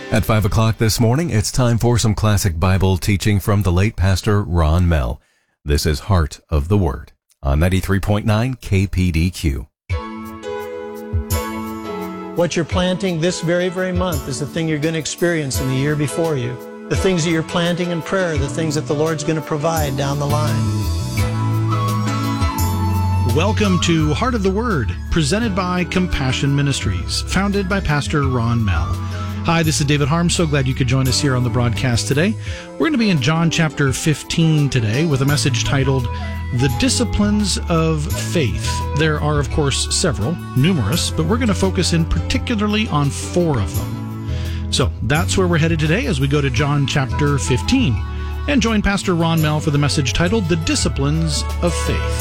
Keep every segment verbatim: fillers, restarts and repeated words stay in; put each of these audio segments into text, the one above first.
At five o'clock this morning, it's time for some classic Bible teaching from the late Pastor Ron Mell. This is Heart of the Word on ninety-three point nine K P D Q. What you're planting this very, very month is the thing you're going to experience in the year before you. The things that you're planting in prayer are the things that the Lord's going to provide down the line. Welcome to Heart of the Word, presented by Compassion Ministries, founded by Pastor Ron Mell. Hi, this is David Harm. So glad you could join us here on the broadcast today. We're going to be in John chapter fifteen today with a message titled, The Disciplines of Faith. There are, of course, several, numerous, but we're going to focus in particularly on four of them. So that's where we're headed today as we go to John chapter fifteen and join Pastor Ron Mell for the message titled, The Disciplines of Faith.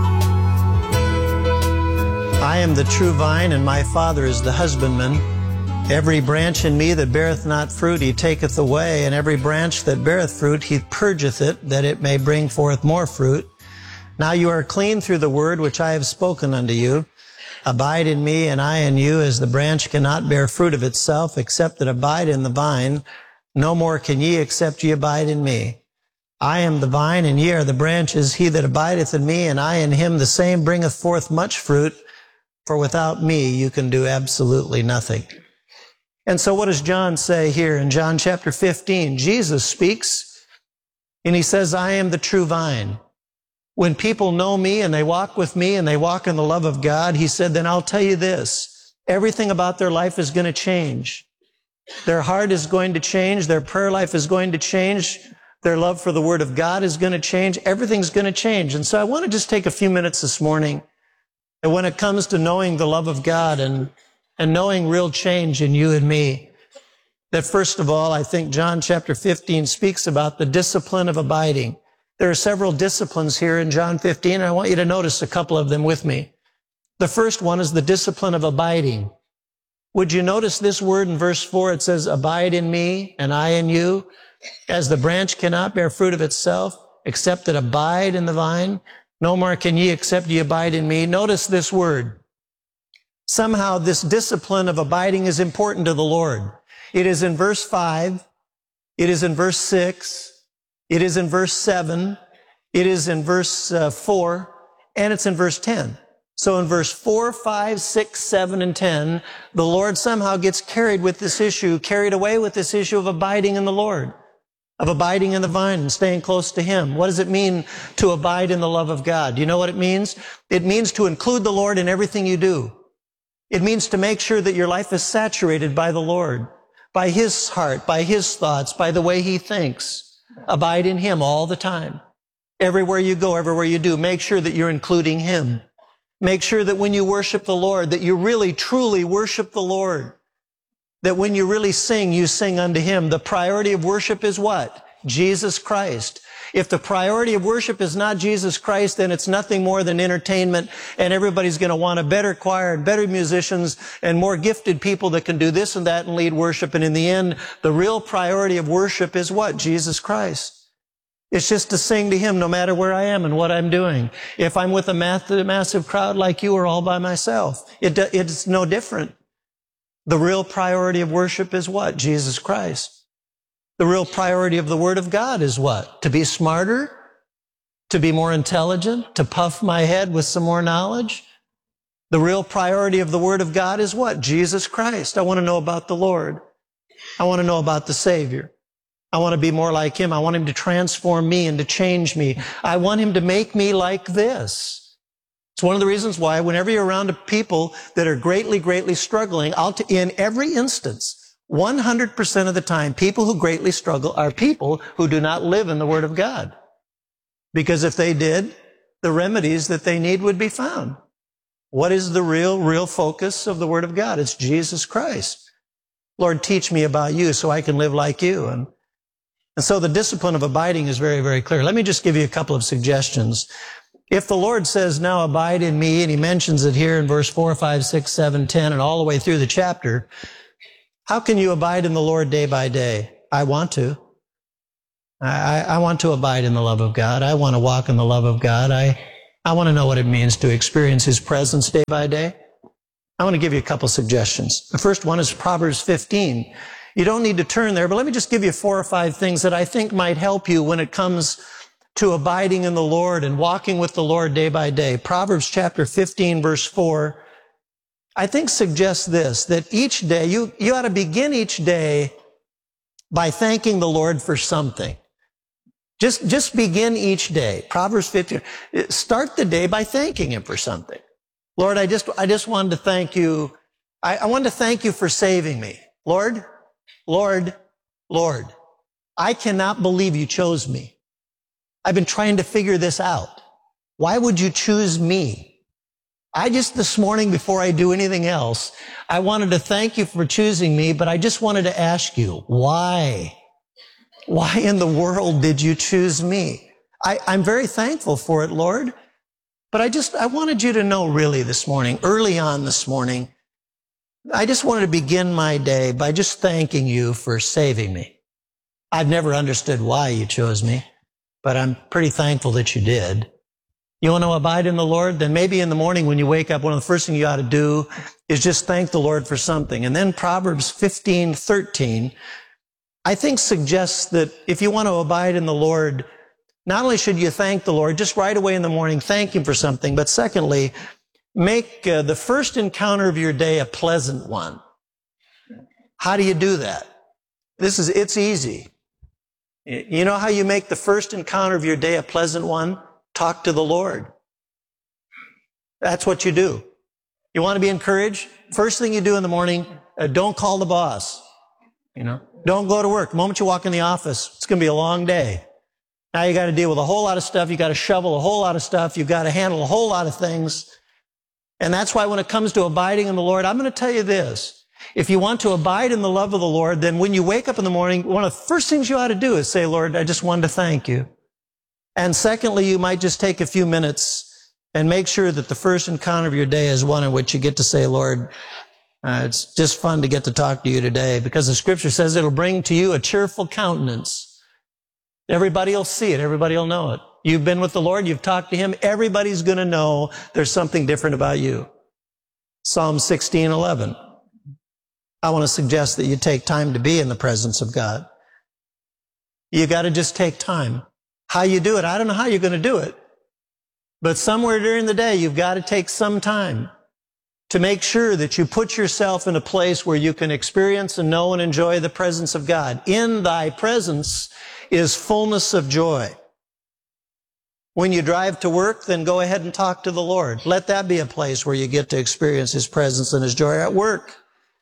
I am the true vine, and my Father is the husbandman. Every branch in me that beareth not fruit, he taketh away, and every branch that beareth fruit, he purgeth it, that it may bring forth more fruit. Now you are clean through the word which I have spoken unto you. Abide in me, and I in you, as the branch cannot bear fruit of itself, except it abide in the vine. No more can ye, except ye abide in me. I am the vine, and ye are the branches. He that abideth in me, and I in him, the same bringeth forth much fruit. For without me, you can do absolutely nothing. And so what does John say here in John chapter fifteen? Jesus speaks, and he says, I am the true vine. When people know me and they walk with me and they walk in the love of God, he said, then I'll tell you this, everything about their life is going to change. Their heart is going to change. Their prayer life is going to change. Their love for the Word of God is going to change. Everything's going to change. And so I want to just take a few minutes this morning. And when it comes to knowing the love of God and and knowing real change in you and me, that first of all, I think John chapter fifteen speaks about the discipline of abiding. There are several disciplines here in John fifteen, and I want you to notice a couple of them with me. The first one is the discipline of abiding. Would you notice this word in verse four? It says, abide in me and I in you, as the branch cannot bear fruit of itself, except it abide in the vine. No more can ye, except ye abide in me. Notice this word. Somehow this discipline of abiding is important to the Lord. It is in verse five. It is in verse six. It is in verse seven. It is in verse uh, four. And it's in verse ten. So in verse four, five, six, seven, and ten, the Lord somehow gets carried with this issue, carried away with this issue of abiding in the Lord, of abiding in the vine and staying close to Him. What does it mean to abide in the love of God? Do you know what it means? It means to include the Lord in everything you do. It means to make sure that your life is saturated by the Lord, by His heart, by His thoughts, by the way He thinks. Abide in Him all the time. Everywhere you go, everywhere you do, make sure that you're including Him. Make sure that when you worship the Lord, that you really, truly worship the Lord. That when you really sing, you sing unto Him. The priority of worship is what? Jesus Christ. If the priority of worship is not Jesus Christ, then it's nothing more than entertainment, and everybody's going to want a better choir and better musicians and more gifted people that can do this and that and lead worship. And in the end, the real priority of worship is what? Jesus Christ. It's just to sing to Him no matter where I am and what I'm doing. If I'm with a massive crowd like you or all by myself, it, it's no different. The real priority of worship is what? Jesus Christ. The real priority of the Word of God is what? To be smarter? To be more intelligent? To puff my head with some more knowledge? The real priority of the Word of God is what? Jesus Christ. I want to know about the Lord. I want to know about the Savior. I want to be more like Him. I want Him to transform me and to change me. I want Him to make me like this. It's one of the reasons why whenever you're around people that are greatly, greatly struggling, I'll t- in every instance, one hundred percent of the time, people who greatly struggle are people who do not live in the Word of God. Because if they did, the remedies that they need would be found. What is the real, real focus of the Word of God? It's Jesus Christ. Lord, teach me about you so I can live like you. And, and so the discipline of abiding is very, very clear. Let me just give you a couple of suggestions. If the Lord says, now abide in me, and He mentions it here in verse four, five, six, seven, ten, and all the way through the chapter, how can you abide in the Lord day by day? I want to. I, I want to abide in the love of God. I want to walk in the love of God. I, I want to know what it means to experience His presence day by day. I want to give you a couple suggestions. The first one is Proverbs fifteen. You don't need to turn there, but let me just give you four or five things that I think might help you when it comes to abiding in the Lord and walking with the Lord day by day. Proverbs chapter fifteen, verse four, I think suggests this, that each day, you, you ought to begin each day by thanking the Lord for something. Just, just begin each day. Proverbs fifteen, start the day by thanking Him for something. Lord, I just, I just wanted to thank you. I, I wanted to thank you for saving me. Lord, Lord, Lord, I cannot believe you chose me. I've been trying to figure this out. Why would you choose me? I just, this morning, before I do anything else, I wanted to thank you for choosing me, but I just wanted to ask you, why? Why in the world did you choose me? I, I'm very thankful for it, Lord, but I just, I wanted you to know really this morning, early on this morning, I just wanted to begin my day by just thanking you for saving me. I've never understood why you chose me, but I'm pretty thankful that you did. You want to abide in the Lord? Then maybe in the morning when you wake up, one of the first things you ought to do is just thank the Lord for something. And then Proverbs fifteen thirteen, I think suggests that if you want to abide in the Lord, not only should you thank the Lord, just right away in the morning, thank Him for something, but secondly, make uh, the first encounter of your day a pleasant one. How do you do that? This is, it's easy. You know how you make the first encounter of your day a pleasant one? Talk to the Lord. That's what you do. You want to be encouraged? First thing you do in the morning, uh, don't call the boss. You know, don't go to work. The moment you walk in the office, it's going to be a long day. Now you got to deal with a whole lot of stuff. You got to shovel a whole lot of stuff. You've got to handle a whole lot of things. And that's why when it comes to abiding in the Lord, I'm going to tell you this. If you want to abide in the love of the Lord, then when you wake up in the morning, one of the first things you ought to do is say, Lord, I just wanted to thank you. And secondly, you might just take a few minutes and make sure that the first encounter of your day is one in which you get to say, Lord, uh, it's just fun to get to talk to you today, because the Scripture says it'll bring to you a cheerful countenance. Everybody will see it. Everybody will know it. You've been with the Lord. You've talked to Him. Everybody's going to know there's something different about you. Psalm sixteen eleven. I want to suggest that you take time to be in the presence of God. You got to just take time. How you do it, I don't know how you're going to do it. But somewhere during the day, you've got to take some time to make sure that you put yourself in a place where you can experience and know and enjoy the presence of God. In thy presence is fullness of joy. When you drive to work, then go ahead and talk to the Lord. Let that be a place where you get to experience His presence and His joy at work.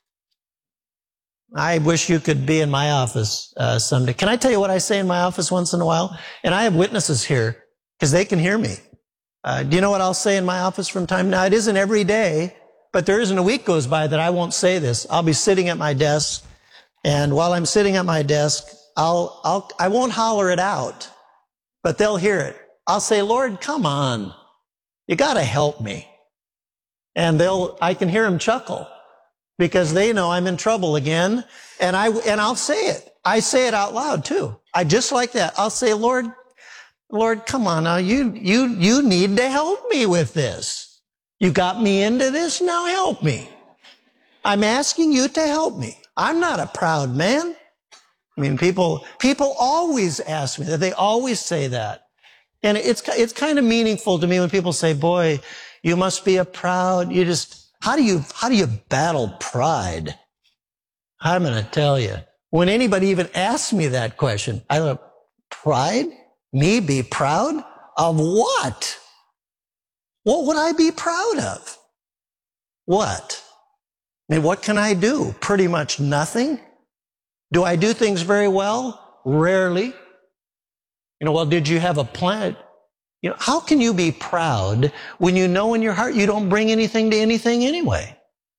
I wish you could be in my office uh, someday. Can I tell you what I say in my office once in a while? And I have witnesses here because they can hear me. Uh, do you know what I'll say in my office from time to time? Now, it isn't every day, but there isn't a week goes by that I won't say this. I'll be sitting at my desk, and while I'm sitting at my desk, I'll, I'll, I won't holler it out, but they'll hear it. I'll say, Lord, come on. You got to help me. And they'll, I can hear them chuckle, because they know I'm in trouble again, and I, and I'll say it. I say it out loud too. I just like that. I'll say, Lord, Lord, come on now. You, you, you need to help me with this. You got me into this. Now help me. I'm asking you to help me. I'm not a proud man. I mean, people, people always ask me that. They always say that. And it's, it's kind of meaningful to me when people say, boy, you must be a proud, you just, How do you, how do you battle pride? I'm going to tell you. When anybody even asks me that question, I go, pride? Me be proud? Of what? What would I be proud of? What? I mean, what can I do? Pretty much nothing. Do I do things very well? Rarely. You know, well, did you have a plan? You know, how can you be proud when you know in your heart you don't bring anything to anything anyway?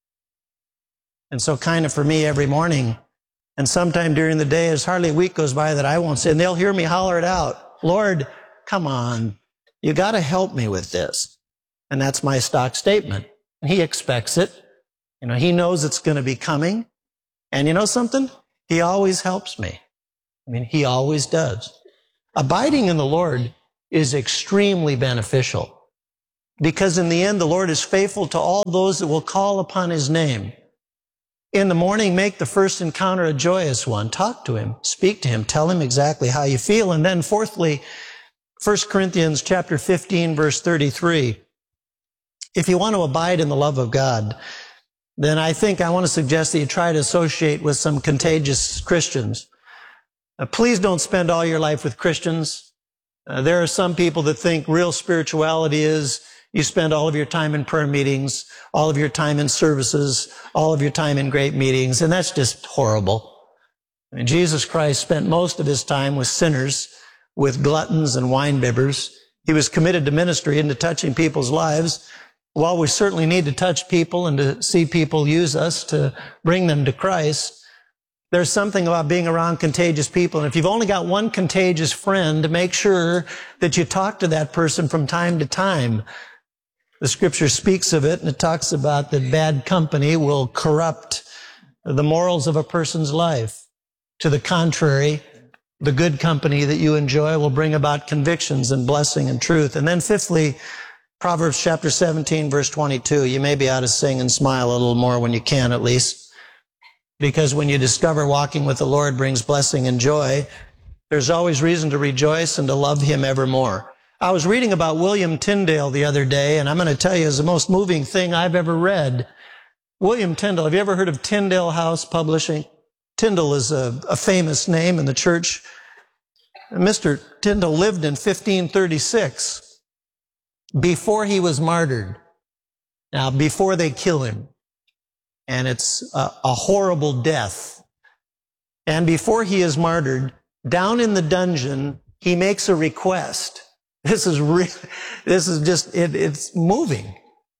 And so kind of for me every morning, and sometime during the day, there's hardly a week goes by that I won't say, and they'll hear me holler it out, Lord, come on, you got to help me with this. And that's my stock statement. And He expects it. You know, He knows it's going to be coming. And you know something? He always helps me. I mean, He always does. Abiding in the Lord is extremely beneficial, because in the end, the Lord is faithful to all those that will call upon His name. In the morning, make the first encounter a joyous one. Talk to him, speak to him, tell him exactly how you feel. And then fourthly, First Corinthians chapter fifteen, verse thirty-three. If you want to abide in the love of God, then I think I want to suggest that you try to associate with some contagious Christians. Uh, please don't spend all your life with Christians. Uh, there are some people that think real spirituality is you spend all of your time in prayer meetings, all of your time in services, all of your time in great meetings, and that's just horrible. I mean, Jesus Christ spent most of his time with sinners, with gluttons and winebibbers. He was committed to ministry and to touching people's lives. While we certainly need to touch people and to see people use us to bring them to Christ, there's something about being around contagious people. And if you've only got one contagious friend, make sure that you talk to that person from time to time. The scripture speaks of it, and it talks about that bad company will corrupt the morals of a person's life. To the contrary, the good company that you enjoy will bring about convictions and blessing and truth. And then fifthly, Proverbs chapter seventeen, verse twenty-two. You maybe ought to sing and smile a little more when you can, at least. Because when you discover walking with the Lord brings blessing and joy, there's always reason to rejoice and to love him evermore. I was reading about William Tyndale the other day, and I'm going to tell you, it's the most moving thing I've ever read. William Tyndale, have you ever heard of Tyndale House Publishing? Tyndale is a, a famous name in the church. Mister Tyndale lived in fifteen thirty-six, before he was martyred. Now, before they kill him. And it's a, a horrible death. And before he is martyred, down in the dungeon, he makes a request. This is real. This is just, it, it's moving.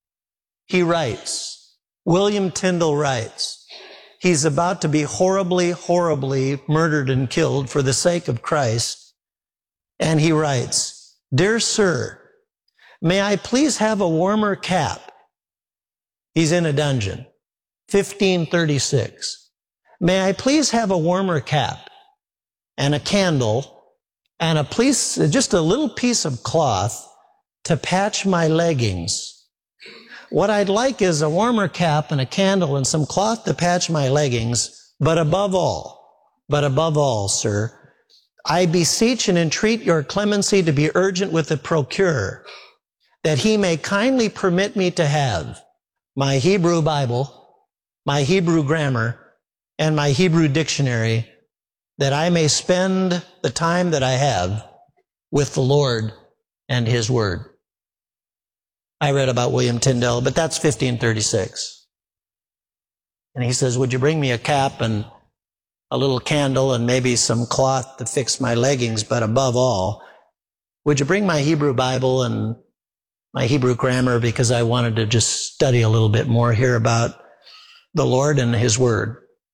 He writes, William Tyndale writes, he's about to be horribly, horribly murdered and killed for the sake of Christ. And he writes, Dear Sir, may I please have a warmer cap? He's in a dungeon. fifteen thirty-six. May I please have a warmer cap and a candle and a piece, just a little piece of cloth to patch my leggings. What I'd like is a warmer cap and a candle and some cloth to patch my leggings, but above all, but above all, sir, I beseech and entreat your clemency to be urgent with the procurer, that he may kindly permit me to have my Hebrew Bible, my Hebrew grammar, and my Hebrew dictionary, that I may spend the time that I have with the Lord and his word. I read about William Tyndale, but that's fifteen thirty-six. And he says, would you bring me a cap and a little candle and maybe some cloth to fix my leggings, but above all, would you bring my Hebrew Bible and my Hebrew grammar, because I wanted to just study a little bit more here about the Lord and his word.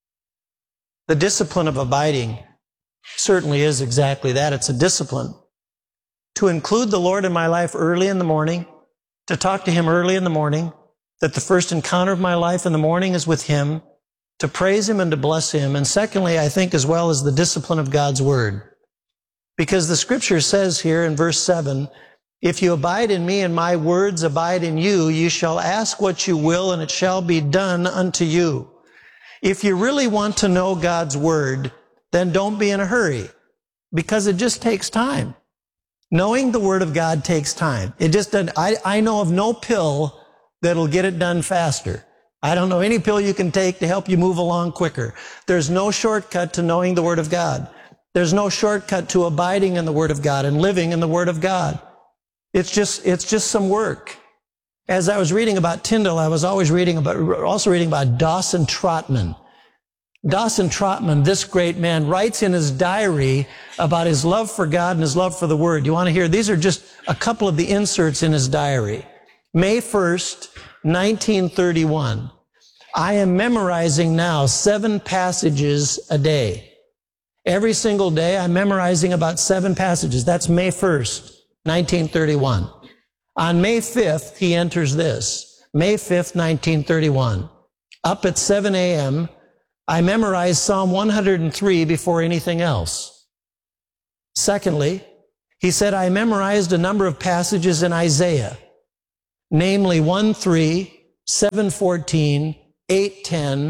The discipline of abiding certainly is exactly that. It's a discipline. To include the Lord in my life early in the morning, to talk to him early in the morning, that the first encounter of my life in the morning is with him, to praise him and to bless him. And secondly, I think as well as the discipline of God's word. Because the scripture says here in verse seven, if you abide in me and my words abide in you, you shall ask what you will and it shall be done unto you. If you really want to know God's word, then don't be in a hurry, because it just takes time. Knowing the word of God takes time. It just doesn't, I, I know of no pill that'll get it done faster. I don't know any pill you can take to help you move along quicker. There's no shortcut to knowing the word of God. There's no shortcut to abiding in the word of God and living in the word of God. It's just, it's just some work. As I was reading about Tyndale, I was always reading about, also reading about Dawson Trotman. Dawson Trotman, this great man, writes in his diary about his love for God and his love for the Word. You want to hear? These are just a couple of the inserts in his diary. May first, nineteen thirty-one. I am memorizing now seven passages a day. Every single day, I'm memorizing about seven passages. That's May first, nineteen thirty-one. On May fifth, he enters this. May fifth, nineteen thirty-one. Up at seven a.m., I memorized Psalm one hundred three before anything else. Secondly, he said, I memorized a number of passages in Isaiah, namely one three, seven fourteen, eight ten,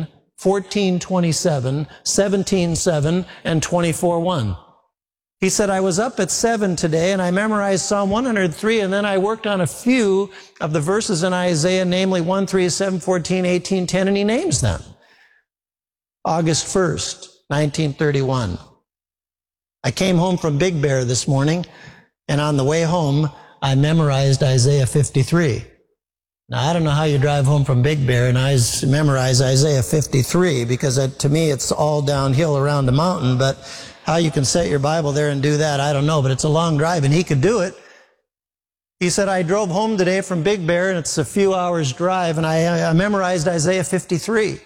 fourteen twenty-seven, seventeen seven, and twenty-four one. He said, I was up at seven today and I memorized Psalm one hundred three, and then I worked on a few of the verses in Isaiah, namely one, three, seven, fourteen, eighteen, ten, and he names them. August first, nineteen thirty-one. I came home from Big Bear this morning, and on the way home, I memorized Isaiah fifty-three. Now, I don't know how you drive home from Big Bear and I memorize Isaiah fifty-three, because that, to me, it's all downhill around the mountain, but how you can set your Bible there and do that, I don't know, but it's a long drive, and he could do it. He said, I drove home today from Big Bear, and it's a few hours drive, and I, I memorized Isaiah fifty-three.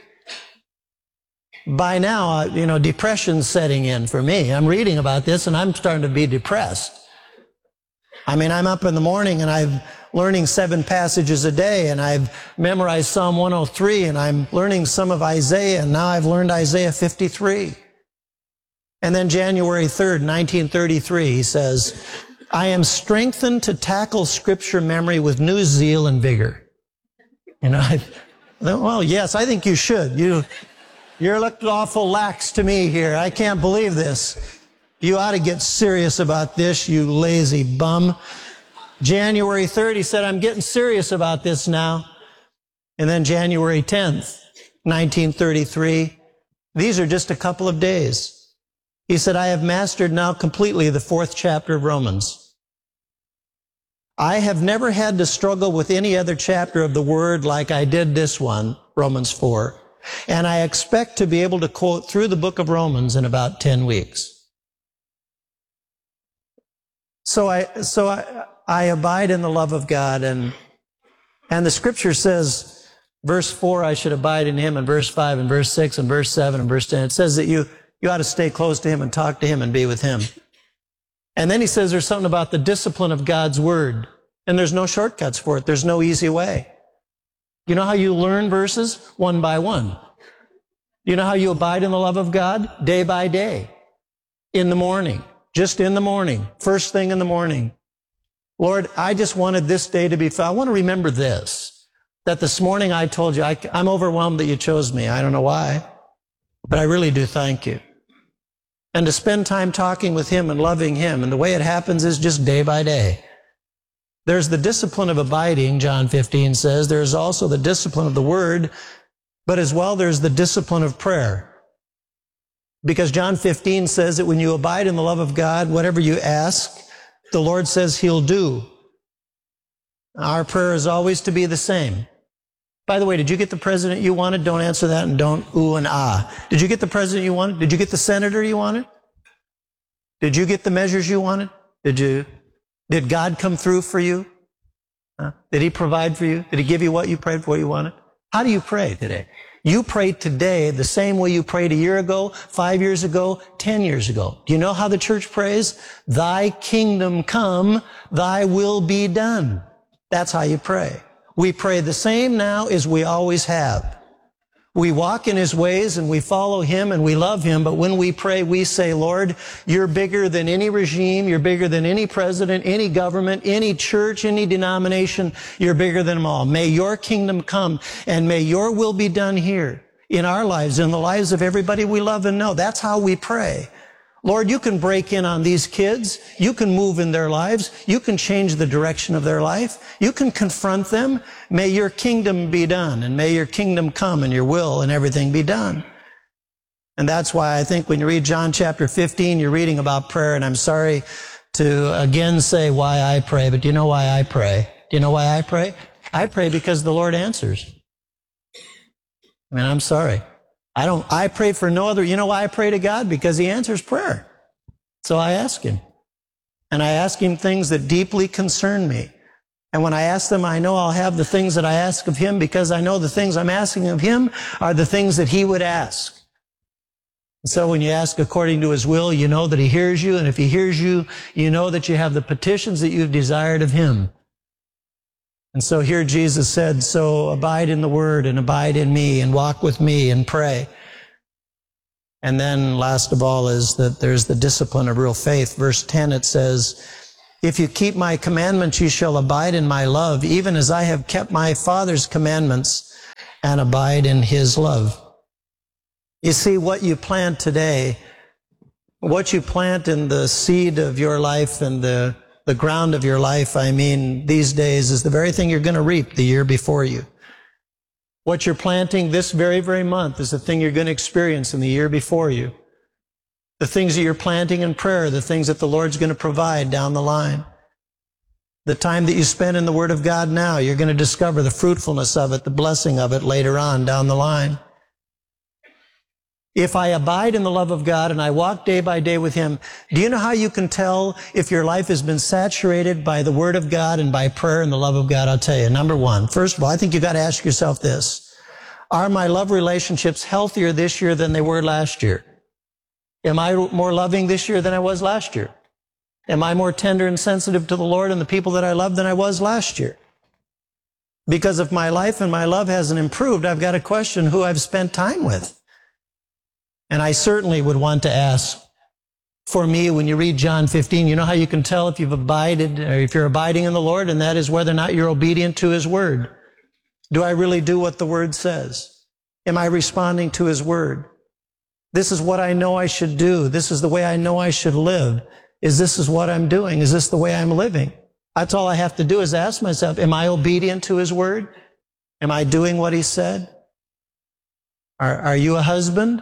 By now, you know, depression's setting in for me. I'm reading about this, and I'm starting to be depressed. I mean, I'm up in the morning, and I'm learning seven passages a day, and I've memorized Psalm one oh three, and I'm learning some of Isaiah, and now I've learned Isaiah fifty-three. And then January third, nineteen thirty-three, he says, I am strengthened to tackle Scripture memory with new zeal and vigor. You know, I, well, yes, I think you should. You, you're looking awful lax to me here. I can't believe this. You ought to get serious about this, you lazy bum. January third, he said, I'm getting serious about this now. And then January tenth, nineteen thirty-three, these are just a couple of days. He said, I have mastered now completely the fourth chapter of Romans. I have never had to struggle with any other chapter of the Word like I did this one, Romans four. And I expect to be able to quote through the book of Romans in about ten weeks. So I, so I, I abide in the love of God, and, and the Scripture says, verse four, I should abide in Him, and verse five, and verse six, and verse seven, and verse ten. It says that you, You ought to stay close to Him and talk to Him and be with Him. And then he says there's something about the discipline of God's Word. And there's no shortcuts for it. There's no easy way. You know how you learn verses? One by one. You know how you abide in the love of God? Day by day. In the morning. Just in the morning. First thing in the morning. Lord, I just wanted this day to be, I want to remember this. That this morning I told you, I, I'm overwhelmed that you chose me. I don't know why. But I really do thank you. And to spend time talking with Him and loving Him. And the way it happens is just day by day. There's the discipline of abiding, John fifteen says. There's also the discipline of the Word. But as well, there's the discipline of prayer. Because John fifteen says that when you abide in the love of God, whatever you ask, the Lord says He'll do. Our prayer is always to be the same. By the way, did you get the president you wanted? Don't answer that and don't ooh and ah. Did you get the president you wanted? Did you get the senator you wanted? Did you get the measures you wanted? Did you? Did God come through for you? Huh? Did He provide for you? Did He give you what you prayed for, what you wanted? How do you pray today? You pray today the same way you prayed a year ago, five years ago, ten years ago. Do you know how the church prays? Thy kingdom come, Thy will be done. That's how you pray. We pray the same now as we always have. We walk in His ways and we follow Him and we love Him, but when we pray, we say, Lord, You're bigger than any regime, You're bigger than any president, any government, any church, any denomination, You're bigger than them all. May Your kingdom come and may Your will be done here in our lives, in the lives of everybody we love and know. That's how we pray. Lord, You can break in on these kids. You can move in their lives. You can change the direction of their life. You can confront them. May Your kingdom be done, and may Your kingdom come and Your will and everything be done. And that's why I think when you read John chapter fifteen, you're reading about prayer, and I'm sorry to again say why I pray, but do you know why I pray? Do you know why I pray? I pray because the Lord answers. I mean, I'm sorry. I don't, I pray for no other, you know why I pray to God? Because He answers prayer. So I ask Him. And I ask Him things that deeply concern me. And when I ask them, I know I'll have the things that I ask of Him, because I know the things I'm asking of Him are the things that He would ask. And so when you ask according to His will, you know that He hears you. And if He hears you, you know that you have the petitions that you've desired of Him. And so here Jesus said, so abide in the Word and abide in Me and walk with Me and pray. And then last of all is that there's the discipline of real faith. Verse ten, it says, if you keep My commandments, you shall abide in My love, even as I have kept My Father's commandments and abide in His love. You see, what you plant today, what you plant in the seed of your life and the, the ground of your life, I mean, these days, is the very thing you're going to reap the year before you. What you're planting this very, very month is the thing you're going to experience in the year before you. The things that you're planting in prayer, the things that the Lord's going to provide down the line. The time that you spend in the Word of God now, you're going to discover the fruitfulness of it, the blessing of it later on down the line. If I abide in the love of God and I walk day by day with Him, do you know how you can tell if your life has been saturated by the Word of God and by prayer and the love of God? I'll tell you. Number one, first of all, I think you've got to ask yourself this. Are my love relationships healthier this year than they were last year? Am I more loving this year than I was last year? Am I more tender and sensitive to the Lord and the people that I love than I was last year? Because if my life and my love hasn't improved, I've got to question who I've spent time with. And I certainly would want to ask, for me, when you read John fifteen, you know how you can tell if you've abided, or if you're abiding in the Lord, and that is whether or not you're obedient to His Word. Do I really do what the Word says? Am I responding to His Word? This is what I know I should do. This is the way I know I should live. Is this is what I'm doing? Is this the way I'm living? That's all I have to do is ask myself, am I obedient to His Word? Am I doing what He said? Are, are you a husband?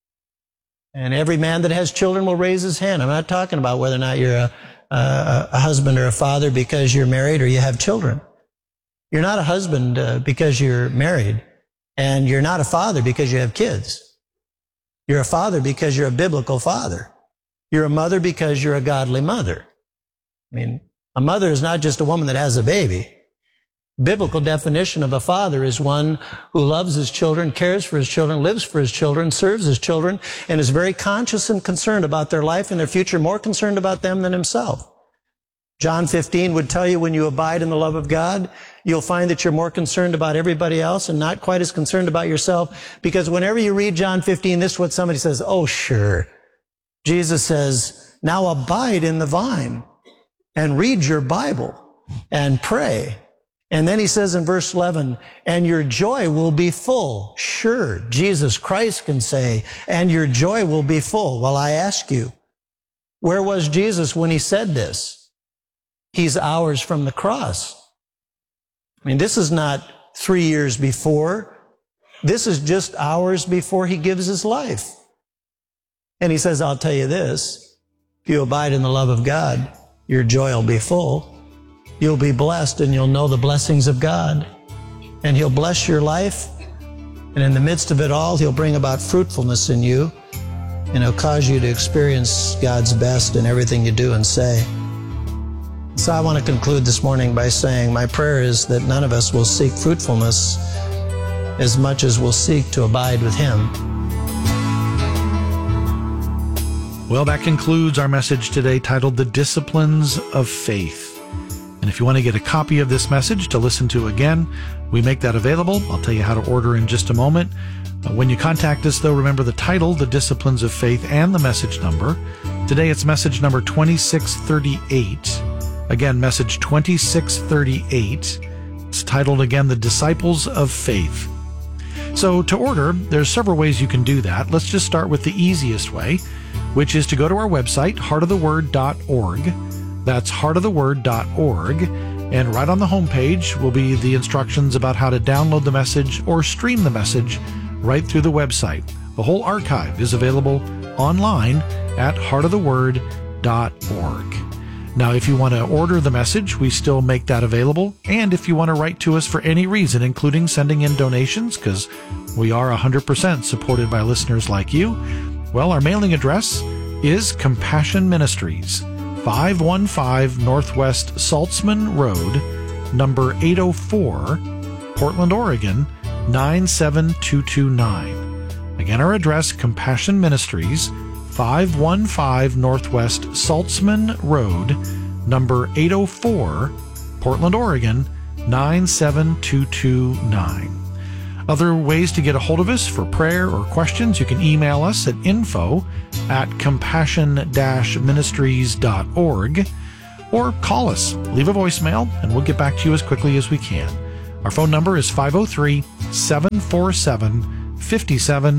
And every man that has children will raise his hand. I'm not talking about whether or not you're a, a, a husband or a father because you're married or you have children. You're not a husband uh, because you're married, and you're not a father because you have kids. You're a father because you're a biblical father. You're a mother because you're a godly mother. I mean, a mother is not just a woman that has a baby. Biblical definition of a father is one who loves his children, cares for his children, lives for his children, serves his children, and is very conscious and concerned about their life and their future, more concerned about them than himself. John fifteen would tell you when you abide in the love of God, you'll find that you're more concerned about everybody else and not quite as concerned about yourself. Because whenever you read John fifteen, this is what somebody says, oh, sure. Jesus says, now abide in the vine and read your Bible and pray. And then he says in verse eleven, and your joy will be full. Sure, Jesus Christ can say, and your joy will be full. Well, I ask you, where was Jesus when he said this? He's hours from the cross. I mean, this is not three years before. This is just hours before he gives his life. And he says, I'll tell you this, if you abide in the love of God, your joy will be full. You'll be blessed and you'll know the blessings of God. And he'll bless your life. And in the midst of it all, he'll bring about fruitfulness in you. And he'll cause you to experience God's best in everything you do and say. So I want to conclude this morning by saying my prayer is that none of us will seek fruitfulness as much as we'll seek to abide with him. Well, that concludes our message today titled The Disciplines of Faith. And if you want to get a copy of this message to listen to again, we make that available. I'll tell you how to order in just a moment. When you contact us, though, remember the title, The Disciplines of Faith, and the message number. Today it's message number twenty-six thirty-eight. Again, message twenty-six thirty-eight. It's titled again, The Disciples of Faith. So to order, there's several ways you can do that. Let's just start with the easiest way, which is to go to our website, heart of the word dot org. That's heart of the word dot org. And right on the homepage will be the instructions about how to download the message or stream the message right through the website. The whole archive is available online at heart of the word dot org. Now, if you want to order the message, we still make that available. And if you want to write to us for any reason, including sending in donations, because we are one hundred percent supported by listeners like you, well, our mailing address is Compassion Ministries, five one five Northwest Saltzman Road, number eight oh four, Portland, Oregon, nine seven two two nine. Again, our address, Compassion Ministries, five one five Northwest Saltzman Road, number eight oh four, Portland, Oregon, nine seven two two nine. Other ways to get a hold of us for prayer or questions, you can email us at info at compassion ministries dot org or call us, leave a voicemail, and we'll get back to you as quickly as we can. Our phone number is five oh three, seven four seven, five seven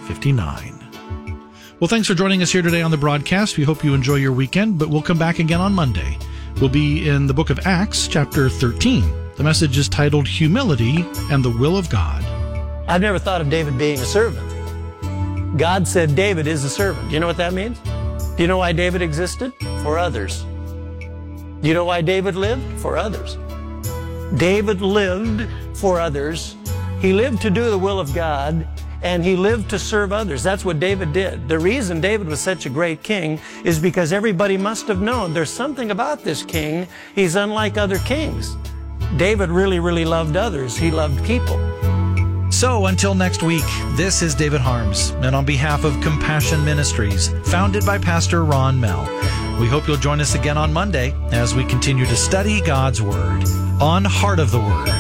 fifty-nine. Well, thanks for joining us here today on the broadcast. We hope you enjoy your weekend, but we'll come back again on Monday. We'll be in the book of Acts, chapter thirteen. The message is titled Humility and the Will of God. I've never thought of David being a servant. God said David is a servant. Do you know what that means? Do you know why David existed? For others. Do you know why David lived? For others. David lived for others. He lived to do the will of God, and he lived to serve others. That's what David did. The reason David was such a great king is because everybody must have known there's something about this king. He's unlike other kings. David really, really loved others. He loved people. So until next week, this is David Harms, and on behalf of Compassion Ministries, founded by Pastor Ron Mell, we hope you'll join us again on Monday as we continue to study God's Word on Heart of the Word.